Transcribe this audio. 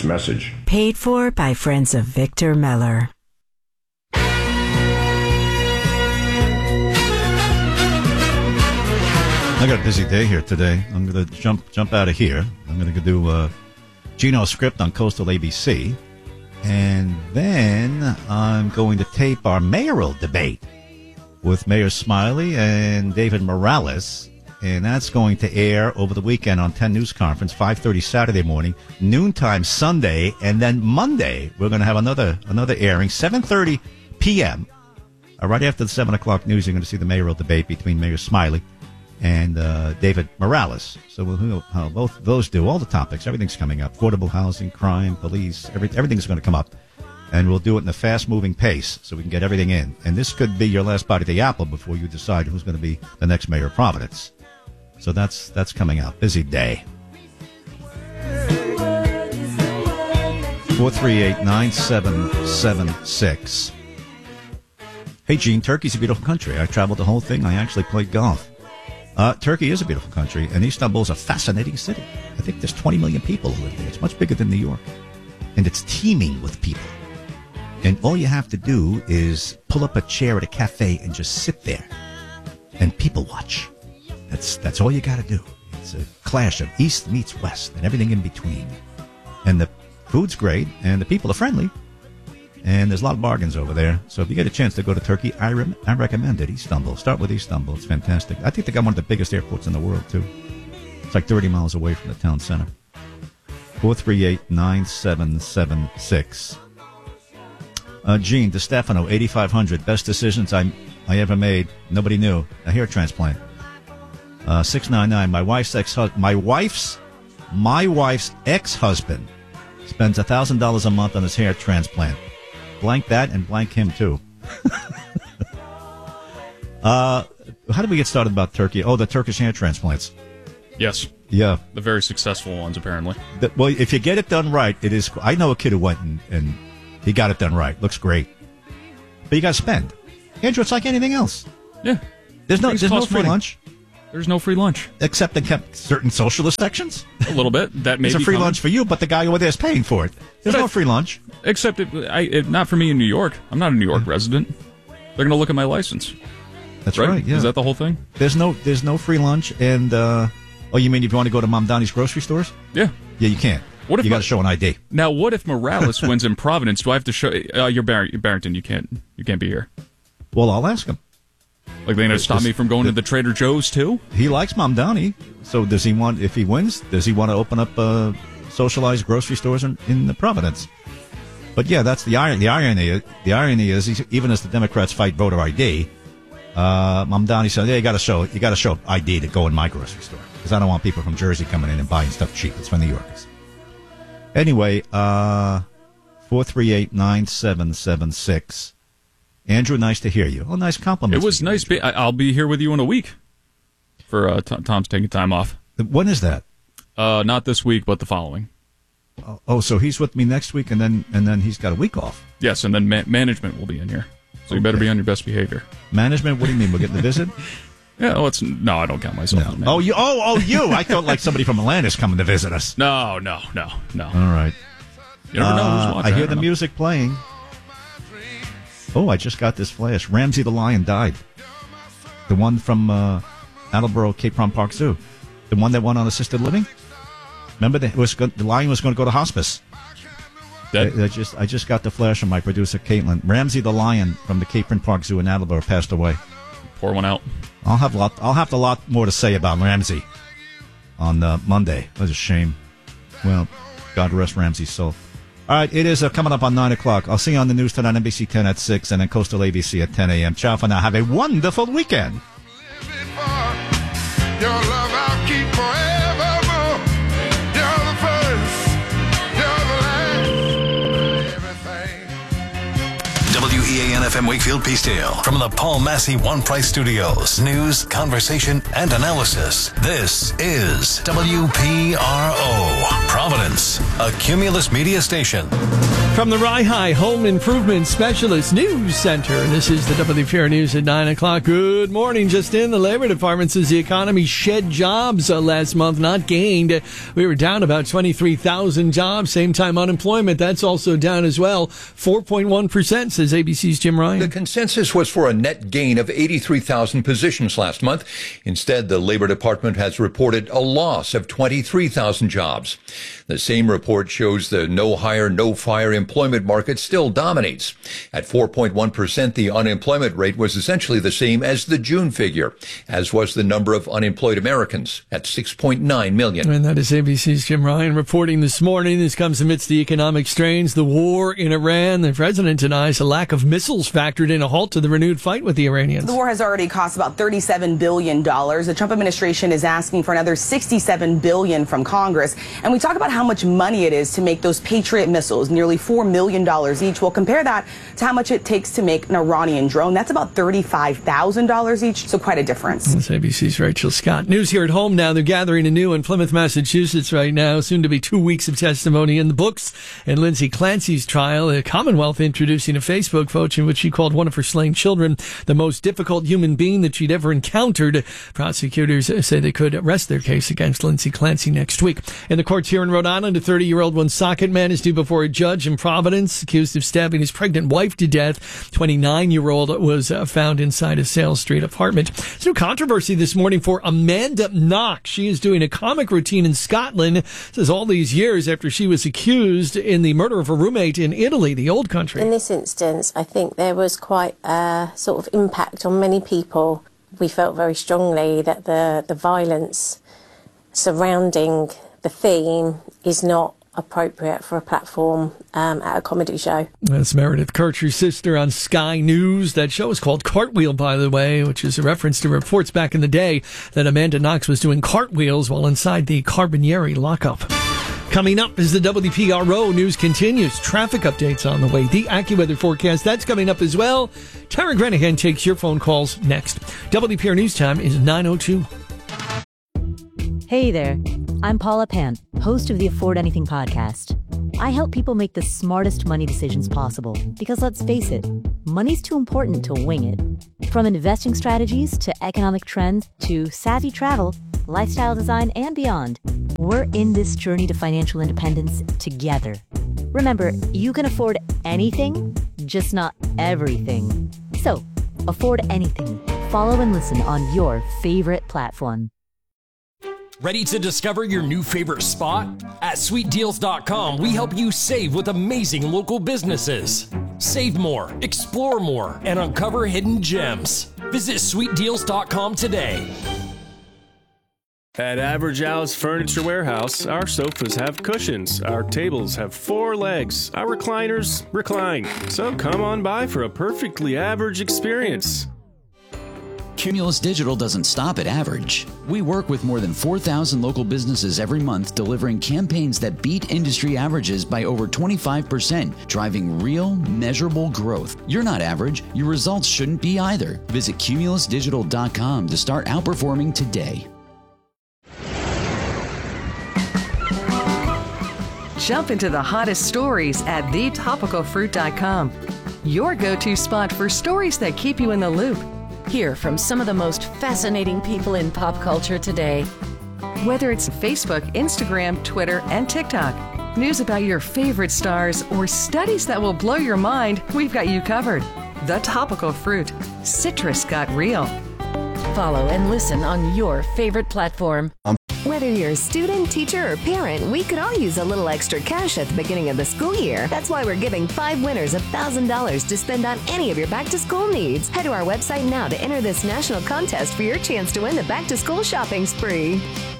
message. Paid for by friends of Victor Meller. I got a busy day here today. I'm going to jump out of here. I'm going to do Gino's script on Coastal ABC. And then I'm going to tape our mayoral debate with Mayor Smiley and David Morales. And that's going to air over the weekend on 10 News Conference, 5:30 Saturday morning, noontime Sunday. And then Monday, we're going to have another airing, 7:30 p.m. Right after the 7 o'clock news, you're going to see the mayoral debate between Mayor Smiley and David Morales. So we'll know how both those do. All the topics, everything's coming up. Affordable housing, crime, police, everything's going to come up. And we'll do it in a fast-moving pace so we can get everything in. And this could be your last bite of the apple before you decide who's going to be the next mayor of Providence. So that's coming out. Busy day. 438-9776. Hey, Gene, Turkey's a beautiful country. I traveled the whole thing. I actually played golf. Turkey is a beautiful country, and Istanbul is a fascinating city. I think there's 20 million people who live there. It's much bigger than New York. And it's teeming with people. And all you have to do is pull up a chair at a cafe and just sit there and people watch. That's all you got to do. It's a clash of East meets West and everything in between. And the food's great, and the people are friendly. And there's a lot of bargains over there. So if you get a chance to go to Turkey, I recommend it. Istanbul. Start with Istanbul. It's fantastic. I think they got one of the biggest airports in the world, too. It's like 30 miles away from the town center. 438-9776. Gene DeStefano, 8500. Best decisions I ever made. Nobody knew. A hair transplant. 699. My wife's ex-husband spends $1,000 a month on his hair transplant. Blank that and blank him, too. How did we get started about Turkey? Oh, the Turkish hair transplants. Yes. Yeah. The very successful ones, apparently. Well, if you get it done right, it is. I know a kid who went and he got it done right. Looks great. But you got to spend. Andrew, it's like anything else. Yeah. There's no free lunch. There's no free lunch. Except in certain socialist sections. A little bit. That may It's a free lunch for you, but the guy over there is paying for it. There's no free lunch. Except not for me in New York. I'm not a New York resident. They're going to look at my license. That's right. Yeah. Is that the whole thing? There's no free lunch, and you mean if you want to go to Mamdani's grocery stores? Yeah. Yeah, you can't. What if you got to show an ID? Now, what if Morales wins in Providence? Do I have to show? You're Barrington. You can't be here. Well, I'll ask him. Like they're going to stop me from going to the Trader Joe's too? He likes Mamdani. So does he want? If he wins, does he want to open up socialized grocery stores in the Providence? But yeah, that's the irony. The irony is, even as the Democrats fight voter ID, Mamdani said, "Yeah, you got to show ID to go in my grocery store because I don't want people from Jersey coming in and buying stuff cheap. It's for New Yorkers." Anyway, 438-9776. Andrew, nice to hear you. Oh, nice compliment. It was nice. I'll be here with you in a week for Tom's taking time off. When is that? Not this week, but the following. Oh, so he's with me next week, and then he's got a week off. Yes, and then management will be in here. So you better be on your best behavior. Management? What do you mean? We're getting the visit? Yeah, no, I don't count myself as No. You! I thought like somebody from Atlanta's coming to visit us. No. All right. You never know who's watching. I hear the music playing. Oh, I just got this flash. Ramsey the lion died. The one from Attleboro, Cape Cod Park Zoo. The one that went on assisted living. Remember, the lion was going to go to hospice. Dead? I just got the flash from my producer, Caitlin. Ramsey the lion from the Cape Cod Park Zoo in Attleboro passed away. Pour one out. I'll have a lot more to say about Ramsey on Monday. What a shame. Well, God rest Ramsey's soul. All right, it is coming up on 9 o'clock. I'll see you on the news tonight on NBC 10 at 6 and then Coastal ABC at 10 a.m. Ciao for now. Have a wonderful weekend. Your love I'll keep forevermore. You're the first, you're the last, everything. WEAN-FM Wakefield Peacedale from the Paul Massey One Price Studios. News, conversation, and analysis. This is WPRO, Providence, a Cumulus Media station. From the Rye Home Improvement Specialist News Center, this is the WPR News at 9 o'clock. Good morning. Just in, the Labor Department says the economy shed jobs last month, not gained. We were down about 23,000 jobs. Same time unemployment, that's also down as well. 4.1%, says ABC's Jim Ryan. The consensus was for a net gain of 83,000 positions last month. Instead, the Labor Department has reported a loss of 23,000 jobs. The same report shows the no hire, no fire employment market still dominates. At 4.1%, the unemployment rate was essentially the same as the June figure, as was the number of unemployed Americans at 6.9 million. And that is ABC's Jim Ryan reporting this morning. This comes amidst the economic strains, the war in Iran. The president denies a lack of missiles factored in a halt to the renewed fight with the Iranians. The war has already cost about $37 billion. The Trump administration is asking for another $67 billion from Congress. And we talk about how much money it is to make those Patriot missiles, nearly $4 million each. We'll compare that to how much it takes to make an Iranian drone. That's about $35,000 each, so quite a difference. That's ABC's Rachel Scott. News here at home now. They're gathering anew in Plymouth, Massachusetts right now. Soon to be 2 weeks of testimony in the books. And Lindsay Clancy's trial, the Commonwealth introducing a Facebook photo in which she called one of her slain children the most difficult human being that she'd ever encountered. Prosecutors say they could rest their case against Lindsay Clancy next week. In the courts here in Rhode Island, a 30-year-old Woonsocket man is due before a judge in Providence, accused of stabbing his pregnant wife to death. 29-year-old was found inside a Sales Street apartment. There's no controversy this morning for Amanda Knox. She is doing a comic routine in Scotland. Says all these years after she was accused in the murder of her roommate in Italy, the old country. In this instance, I think there was quite a sort of impact on many people. We felt very strongly that the violence surrounding the theme is not appropriate for a platform at a comedy show. That's Meredith Kircher's sister on Sky News. That show is called Cartwheel, by the way, which is a reference to reports back in the day that Amanda Knox was doing cartwheels while inside the Carbonieri lockup. Coming up as the WPRO news continues, traffic updates on the way. The AccuWeather forecast, that's coming up as well. Tara Grenihan takes your phone calls next. WPR News Time is 9:02. Hey there, I'm Paula Pant, host of the Afford Anything podcast. I help people make the smartest money decisions possible because, let's face it, money's too important to wing it. From investing strategies to economic trends to savvy travel, lifestyle design, and beyond, we're in this journey to financial independence together. Remember, you can afford anything, just not everything. So, afford anything. Follow and listen on your favorite platform. Ready to discover your new favorite spot? At SweetDeals.com, we help you save with amazing local businesses. Save more, explore more, and uncover hidden gems. Visit SweetDeals.com today. At Average Al's Furniture Warehouse, our sofas have cushions, our tables have 4 legs, our recliners recline. So come on by for a perfectly average experience. Cumulus Digital doesn't stop at average. We work with more than 4,000 local businesses every month, delivering campaigns that beat industry averages by over 25%, driving real, measurable growth. You're not average. Your results shouldn't be either. Visit CumulusDigital.com to start outperforming today. Jump into the hottest stories at thetopicalfruit.com. Your go-to spot for stories that keep you in the loop. Hear from some of the most fascinating people in pop culture today. Whether it's Facebook, Instagram, Twitter, and TikTok, news about your favorite stars, or studies that will blow your mind, we've got you covered. The Topical Fruit. Citrus got real. Follow and listen on your favorite platform. Whether you're a student, teacher, or parent, we could all use a little extra cash at the beginning of the school year. That's why we're giving 5 winners $1,000 to spend on any of your back-to-school needs. Head to our website now to enter this national contest for your chance to win the back-to-school shopping spree.